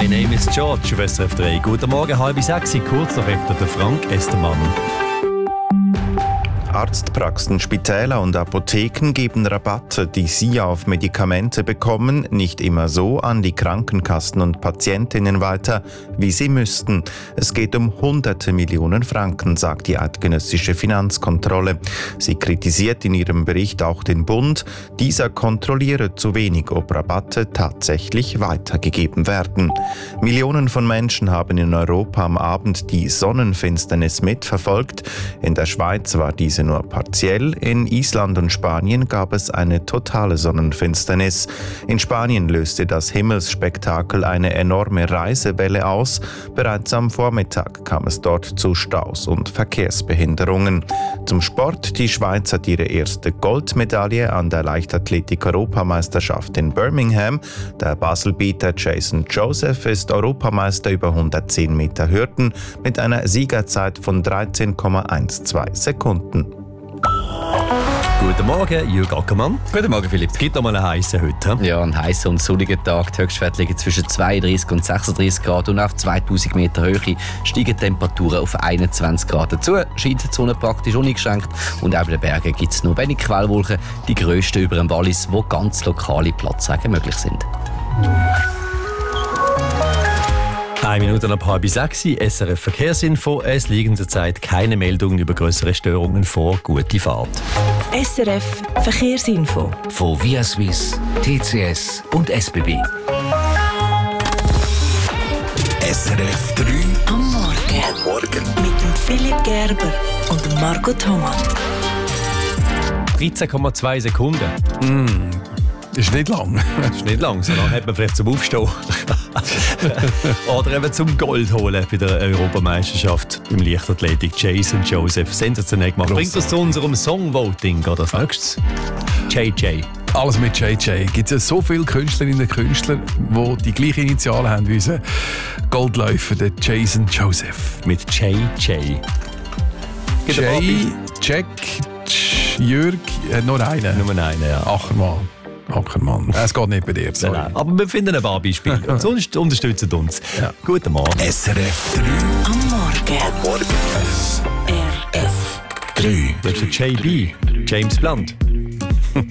My name is George, auf SRF 3. Guten Morgen, 5:30, kurz nach der Frank Estermann. Arztpraxen, Spitäler und Apotheken geben Rabatte, die sie auf Medikamente bekommen, nicht immer so an die Krankenkassen und Patientinnen weiter, wie sie müssten. Es geht um hunderte Millionen Franken, sagt die eidgenössische Finanzkontrolle. Sie kritisiert in ihrem Bericht auch den Bund. Dieser kontrolliere zu wenig, ob Rabatte tatsächlich weitergegeben werden. Millionen von Menschen haben in Europa am Abend die Sonnenfinsternis mitverfolgt. In der Schweiz war diese nur partiell. In Island und Spanien gab es eine totale Sonnenfinsternis. In Spanien löste das Himmelsspektakel eine enorme Reisewelle aus. Bereits am Vormittag kam es dort zu Staus und Verkehrsbehinderungen. Zum Sport: Die Schweiz hat ihre erste Goldmedaille an der Leichtathletik-Europameisterschaft in Birmingham. Der Baselbieter Jason Joseph ist Europameister über 110 Meter Hürden mit einer Siegerzeit von 13,12 Sekunden. Guten Morgen, Jürg Ackermann. Guten Morgen, Philipp. Es gibt noch mal einen heißen heute. Ja, ein heißer und sonniger Tag. Die Höchstwerte liegen zwischen 32 und 36 Grad und auf 2000 Meter Höhe steigen die Temperaturen auf 21 Grad. Dazu scheint die Sonne praktisch uneingeschränkt und auch bei den Bergen gibt es nur wenig Quellwolken, die grössten über dem Wallis, wo ganz lokale Platzregen möglich sind. 1 Minute nach 5:30, SRF Verkehrsinfo. Es liegen zurzeit keine Meldungen über größere Störungen vor. Gute Fahrt. SRF Verkehrsinfo. Von Via Suisse, TCS und SBB. SRF 3 Am Morgen. Mit dem Philipp Gerber und dem Marco Thomas. 13,2 Sekunden. Das ist nicht lang. Das ist nicht lang, so lange hat man vielleicht zum Aufstehen. Oder eben zum Gold holen bei der Europameisterschaft im Leichtathletik. Jason Joseph, sensationell gemacht. Bringt uns zu unserem Songvoting, geht das nächstes? JJ. Alles mit JJ. Gibt es so viele Künstlerinnen und Künstler, die die gleichen Initialen haben wie unser Goldläufer, der Jason Joseph. Mit JJ. Jack, Jürg, nur einen. Nur einen, ja. Ackermann. Es geht nicht bei dir. Sorry. Nein, aber wir finden ein paar Beispiele. Und sonst unterstützen uns. Ja. Guten Morgen. SRF 3 Am Morgen. SRF 3 Das ist der JB, James Blunt.